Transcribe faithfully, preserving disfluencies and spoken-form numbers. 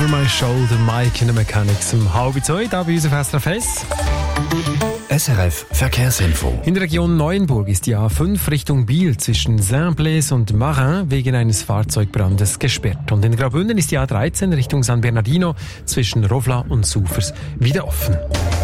My Shoulder, Mike in the Mechanics. Um halb zwei, da bei uns auf S R F eins. S R F Verkehrsinfo. In der Region Neuenburg ist die A fünf Richtung Biel zwischen Saint-Blaise und Marin wegen eines Fahrzeugbrandes gesperrt. Und in Graubünden ist die A dreizehn Richtung San Bernardino zwischen Rovla und Sufers wieder offen.